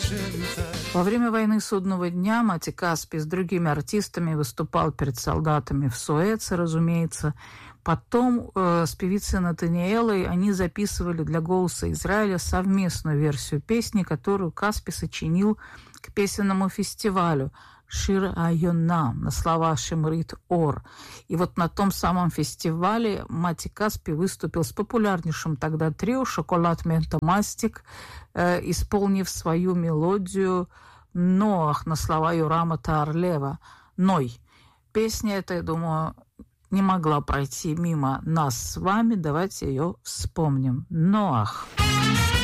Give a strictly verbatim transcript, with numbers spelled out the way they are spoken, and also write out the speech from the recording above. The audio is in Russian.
Во время войны Судного дня Мати Каспий с другими артистами выступал перед солдатами в Суэце, разумеется. Потом э, с певицей Натаниэлой они записывали для «Голоса Израиля» совместную версию песни, которую Каспий сочинил к песенному фестивалю «Шир Айона» на слова Шимрит Ор. И вот на том самом фестивале Мати Каспий выступил с популярнейшим тогда трио «Шоколад Мента Мастик», э, исполнив свою мелодию «Ноах» на слова Юрама Таарлева «Ной». Песня эта, я думаю, не могла пройти мимо нас с вами. Давайте ее вспомним. «Ноах».